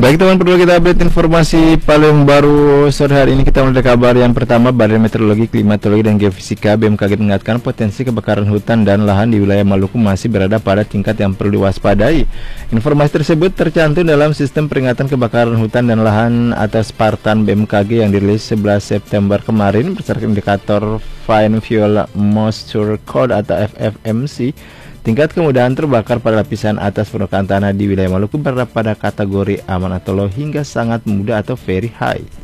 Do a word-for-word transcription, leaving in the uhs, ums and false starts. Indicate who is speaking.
Speaker 1: Baik teman, perlu kita update informasi paling baru sore hari ini. Kita mulai kabar yang pertama. Badan Meteorologi, Klimatologi, dan Geofisika B M K G mengingatkan potensi kebakaran hutan dan lahan di wilayah Maluku masih berada pada tingkat yang perlu diwaspadai. Informasi tersebut tercantum dalam sistem peringatan kebakaran hutan dan lahan atau Spartan B M K G yang dirilis sebelas September kemarin berdasarkan indikator Fine Fuel Moisture Code atau F F M C. Tingkat kemudahan terbakar pada lapisan atas permukaan tanah di wilayah Maluku berada pada kategori aman atau low hingga sangat mudah atau very high.